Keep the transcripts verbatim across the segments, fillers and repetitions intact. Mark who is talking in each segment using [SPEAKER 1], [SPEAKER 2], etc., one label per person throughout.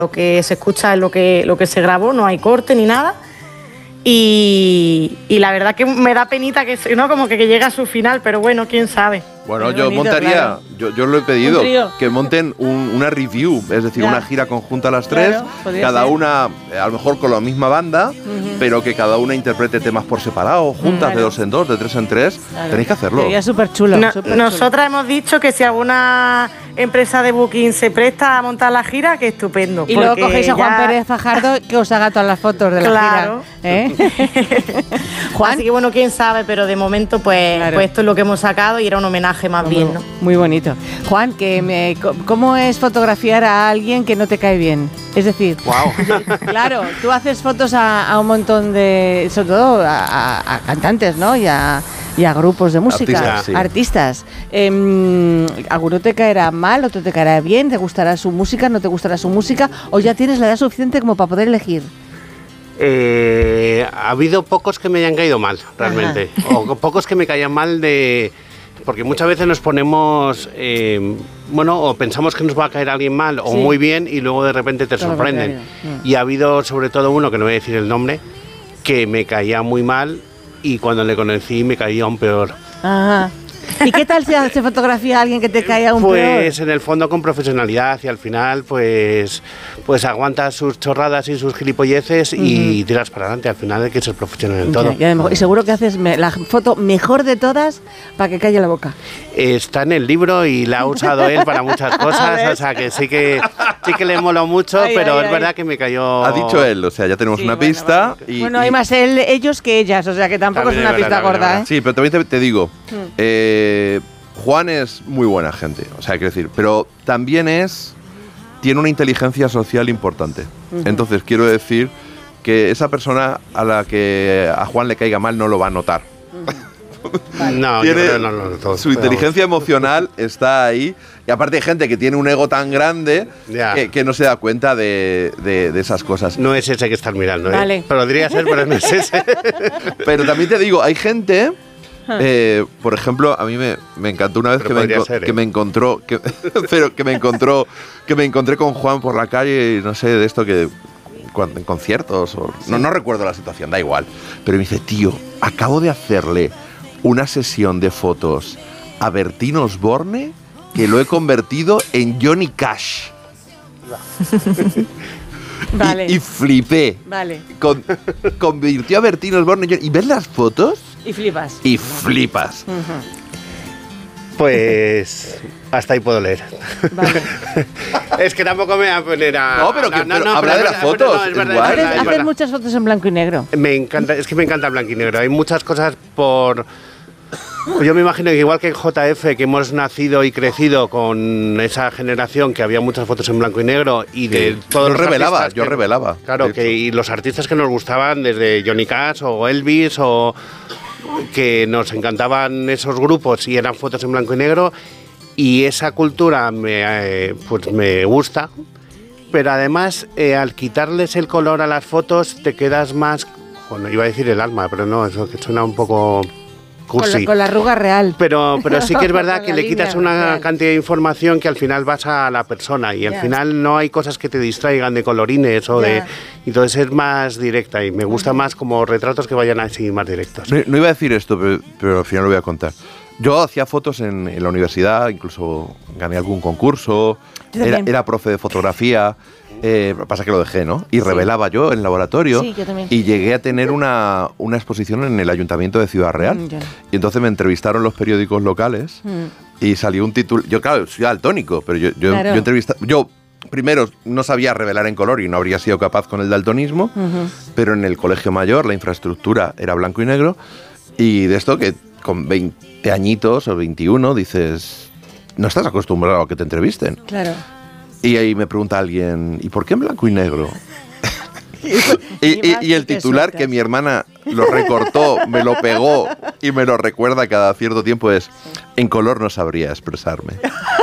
[SPEAKER 1] Lo que se escucha es lo que, lo que se grabó, no hay corte ni nada. Y, y la verdad que me da penita que, ¿no? Como que, que llega a su final, pero bueno, quién sabe.
[SPEAKER 2] Bueno,
[SPEAKER 1] Muy
[SPEAKER 2] yo
[SPEAKER 1] bonito,
[SPEAKER 2] montaría,
[SPEAKER 1] claro.
[SPEAKER 2] yo, yo lo he pedido, que monten un, una review, es decir,
[SPEAKER 1] Ya.
[SPEAKER 2] una gira conjunta a las tres,
[SPEAKER 1] Claro, podría
[SPEAKER 2] cada
[SPEAKER 1] ser.
[SPEAKER 2] una, eh, a lo mejor con la misma banda,
[SPEAKER 1] Ujú.
[SPEAKER 2] pero que cada una interprete temas por separado, juntas,
[SPEAKER 1] Claro.
[SPEAKER 2] de dos en dos, de tres en tres.
[SPEAKER 1] Claro.
[SPEAKER 2] Tenéis que hacerlo.
[SPEAKER 3] Sería súper chulo.
[SPEAKER 1] No- nosotras hemos dicho que si alguna empresa de booking se presta a montar la gira, que estupendo.
[SPEAKER 3] Y luego
[SPEAKER 1] porque
[SPEAKER 3] cogéis a Juan
[SPEAKER 1] ya-
[SPEAKER 3] Pérez Fajardo que os haga todas las fotos de la
[SPEAKER 1] Claro.
[SPEAKER 3] gira. ¿Eh?
[SPEAKER 1] Juan. Así que bueno, quién sabe, pero de momento pues,
[SPEAKER 3] Claro.
[SPEAKER 1] pues esto es lo que hemos sacado y era un homenaje más bien, ¿no?
[SPEAKER 3] Muy bonito. Juan, que me, ¿cómo es fotografiar a alguien que no te cae bien? Es decir, claro, tú haces fotos a, a un montón de, sobre todo a, a- a cantantes, ¿no? Y a, y a grupos de música,
[SPEAKER 2] Artistas, sí.
[SPEAKER 3] artistas. Eh, ¿Alguno te caerá mal, otro te caerá bien? ¿Te gustará su música, no te gustará su música? ¿O ya tienes la edad suficiente como para poder elegir?
[SPEAKER 4] Eh, ha habido pocos que me hayan caído mal, realmente. O pocos que me caían mal de... Porque muchas veces nos ponemos, eh, bueno, o pensamos que nos va a caer alguien mal o
[SPEAKER 3] Sí.
[SPEAKER 4] muy bien y luego de repente te
[SPEAKER 3] Todo lo
[SPEAKER 4] sorprenden.
[SPEAKER 3] contrario. Mm.
[SPEAKER 4] Y ha habido sobre todo uno, que no voy a decir el nombre, que me caía muy mal y cuando le conocí me caía aún peor.
[SPEAKER 3] Ajá. ¿Y qué tal se hace fotografía a alguien que te cae aún
[SPEAKER 4] Pues
[SPEAKER 3] peor?
[SPEAKER 4] en el fondo con profesionalidad y al final pues pues aguantas sus chorradas y sus gilipolleces y tiras para adelante. Al final hay que ser profesional en todo.
[SPEAKER 3] Ya, y, además- y seguro que haces me- la foto mejor de todas para que calle la boca.
[SPEAKER 4] Está en el libro y la ha usado él para muchas cosas, o sea que sí que sí que le moló mucho,
[SPEAKER 3] Ay,
[SPEAKER 4] pero
[SPEAKER 3] ay,
[SPEAKER 4] es
[SPEAKER 3] ay.
[SPEAKER 4] verdad que me cayó.
[SPEAKER 2] Ha dicho él, o sea, ya tenemos
[SPEAKER 3] Sí,
[SPEAKER 2] una
[SPEAKER 3] bueno,
[SPEAKER 2] pista. Y,
[SPEAKER 3] bueno,
[SPEAKER 2] y-
[SPEAKER 3] hay más él, ellos que ellas, o sea que tampoco
[SPEAKER 4] También
[SPEAKER 3] es una
[SPEAKER 4] es
[SPEAKER 3] pista
[SPEAKER 4] verdad, también es
[SPEAKER 3] gorda, ¿eh?
[SPEAKER 4] verdad.
[SPEAKER 2] Sí, pero también te, te digo,
[SPEAKER 3] Mm.
[SPEAKER 2] eh, Juan es muy buena gente, o sea, quiero decir, pero también es, tiene una inteligencia social importante.
[SPEAKER 3] Ujú.
[SPEAKER 2] Entonces, quiero decir que esa persona a la que a Juan le caiga mal no lo va a notar.
[SPEAKER 4] No, yo
[SPEAKER 2] Tiene-
[SPEAKER 4] creo que no, no, no, todo,
[SPEAKER 2] su
[SPEAKER 4] pero
[SPEAKER 2] inteligencia emocional está ahí. Y aparte hay gente que tiene un ego tan grande
[SPEAKER 4] Ya.
[SPEAKER 2] que, que no se da cuenta de, de- de esas cosas.
[SPEAKER 4] no es ese que estás mirando, ¿eh?
[SPEAKER 3] Vale.
[SPEAKER 4] Podría ser, pero no es ese.
[SPEAKER 2] Pero también te digo, hay gente... eh, por ejemplo, a mí me, me encantó una vez
[SPEAKER 4] Pero
[SPEAKER 2] que me,
[SPEAKER 4] podría
[SPEAKER 2] enco-
[SPEAKER 4] ser, ¿eh?
[SPEAKER 2] que me encontró, que, pero que me encontró, que me encontré con Juan por la calle y no sé de esto que cuando, en conciertos o no, no recuerdo la situación, da igual. Pero me dice, tío, acabo de hacerle una sesión de fotos a Bertín Osborne que lo he convertido en Johnny Cash.
[SPEAKER 3] Vale.
[SPEAKER 2] Y, y flipé.
[SPEAKER 3] Vale.
[SPEAKER 2] Con- convirtió a Bertín Osborne en Johnny- y ves las fotos
[SPEAKER 3] Y flipas.
[SPEAKER 2] y flipas.
[SPEAKER 4] Pues hasta ahí puedo leer.
[SPEAKER 3] Vale.
[SPEAKER 4] Es que tampoco me voy a poner a.
[SPEAKER 2] No, pero que- pero habla
[SPEAKER 4] es
[SPEAKER 2] de las
[SPEAKER 4] verdad,
[SPEAKER 2] fotos,
[SPEAKER 4] no, es
[SPEAKER 2] es
[SPEAKER 4] verdad,
[SPEAKER 2] guay.
[SPEAKER 4] es verdad,
[SPEAKER 3] Haces,
[SPEAKER 4] es
[SPEAKER 3] haces
[SPEAKER 4] verdad.
[SPEAKER 3] muchas fotos en blanco y negro.
[SPEAKER 4] Me encanta, es que me encanta el blanco y negro. Hay muchas cosas por. Yo me imagino que igual que en J F, que hemos nacido y crecido con esa generación que había muchas fotos en blanco y negro y de
[SPEAKER 2] Sí.
[SPEAKER 4] todos
[SPEAKER 2] Yo
[SPEAKER 4] los
[SPEAKER 2] revelaba,
[SPEAKER 4] artistas
[SPEAKER 2] yo
[SPEAKER 4] que-
[SPEAKER 2] revelaba,
[SPEAKER 4] Claro,
[SPEAKER 2] de
[SPEAKER 4] que
[SPEAKER 2] hecho.
[SPEAKER 4] y los artistas que nos gustaban desde Johnny Cash o Elvis o que nos encantaban esos grupos y eran fotos en blanco y negro y esa cultura me, eh, pues me gusta. Pero además, eh, al quitarles el color a las fotos, te quedas más. Bueno, iba a decir el alma, pero no, eso que suena un poco
[SPEAKER 3] Con
[SPEAKER 4] cursi.
[SPEAKER 3] la, con la arruga real.
[SPEAKER 4] Pero, pero sí que es verdad
[SPEAKER 3] Con
[SPEAKER 4] que
[SPEAKER 3] la
[SPEAKER 4] le quitas
[SPEAKER 3] línea
[SPEAKER 4] una
[SPEAKER 3] real.
[SPEAKER 4] cantidad de información que al final vas a la persona y al
[SPEAKER 3] Ya.
[SPEAKER 4] final no hay cosas que te distraigan de colorines o de.
[SPEAKER 3] Ya.
[SPEAKER 4] Entonces es más directa y me gusta más como retratos que vayan así más directos.
[SPEAKER 2] No, no iba a decir esto, pero, pero al final lo voy a contar. Yo hacía fotos en, en la universidad, incluso gané algún concurso,
[SPEAKER 3] Yo
[SPEAKER 2] era,
[SPEAKER 3] también.
[SPEAKER 2] era profe de fotografía, eh, pasa que lo dejé, ¿no? Y revelaba yo en el laboratorio
[SPEAKER 3] Sí, yo también.
[SPEAKER 2] y llegué a tener una, una exposición en el Ayuntamiento de Ciudad Real.
[SPEAKER 3] Mm, ya.
[SPEAKER 2] Y entonces me entrevistaron los periódicos locales
[SPEAKER 3] Mm.
[SPEAKER 2] y salió un título. Yo, claro, soy daltónico, pero yo, yo,
[SPEAKER 3] Claro.
[SPEAKER 2] yo entrevista- Yo, primero, no sabía revelar en color y no habría sido capaz con el daltonismo,
[SPEAKER 3] Ujú.
[SPEAKER 2] pero en el colegio mayor la infraestructura era blanco y negro. Y de esto que con veinte añitos o veintiuno dices, no estás acostumbrado a que te entrevisten.
[SPEAKER 3] Claro.
[SPEAKER 2] Y ahí me pregunta alguien, ¿y por qué en blanco y negro? y, y-
[SPEAKER 3] vas
[SPEAKER 2] y el
[SPEAKER 3] y te
[SPEAKER 2] titular
[SPEAKER 3] sueltas.
[SPEAKER 2] que mi hermana lo recortó, me lo pegó y me lo recuerda cada cierto tiempo es, en color no sabría expresarme.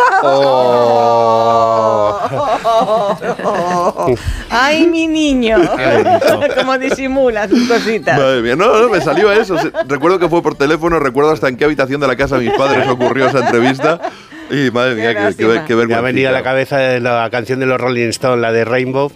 [SPEAKER 3] ¡Ay, mi niño! Como disimula sus cositas.
[SPEAKER 2] Madre mía, no, no, me salió eso. Se- Recuerdo que fue por teléfono, recuerdo hasta en qué habitación de la casa de mis padres ocurrió esa entrevista. Y madre mía, qué, qué, qué
[SPEAKER 4] Me ha
[SPEAKER 2] vergüenza.
[SPEAKER 4] venido a la cabeza la canción de los Rolling Stones, la de Rainbow,